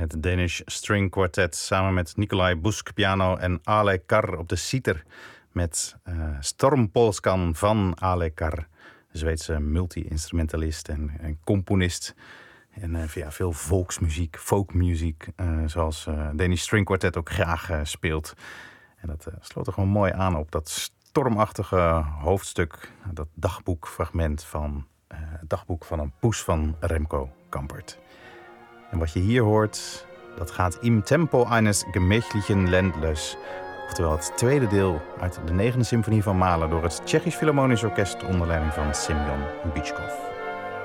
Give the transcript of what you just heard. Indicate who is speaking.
Speaker 1: het Danish String Quartet samen met Nikolaj Busk piano en Ale Kar op de citer met Stormpolskan van Ale Kar, de Zweedse multi-instrumentalist en componist. En veel volksmuziek, folkmuziek, zoals Danish String Quartet ook graag speelt. En dat sloot er gewoon mooi aan op dat stormachtige hoofdstuk, dat dagboekfragment van het dagboek van een poes van Remco Kampert. En wat je hier hoort, dat gaat Im Tempo eines gemächlichen Ländlers, oftewel het tweede deel uit de 9e symfonie van Mahler door het Tsjechisch Philharmonisch Orkest onder leiding van Semyon Bychkov.